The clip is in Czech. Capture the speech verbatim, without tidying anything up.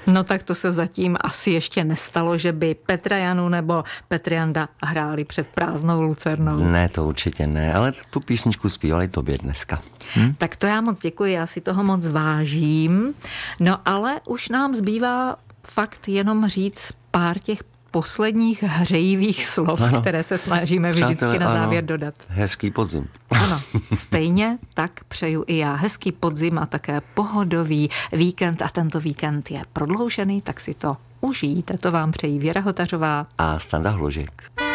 No tak to se zatím asi ještě nestalo, že by Petra Janu nebo Petr Janda hráli před prázdnou lucernou. Ne, to určitě ne, ale tu písničku zpívali tobě dneska. Hm? Tak to já moc děkuji, já si toho moc vážím. No ale už nám zbývá fakt jenom říct pár těch posledních hřejivých slov, ano, které se snažíme vždycky Přátelé, na závěr ano, dodat. Hezký podzim. Ano, stejně tak přeju i já hezký podzim a také pohodový víkend a tento víkend je prodloužený, tak si to užijte. To vám přejí Věra Hotařová a Standa Hložek.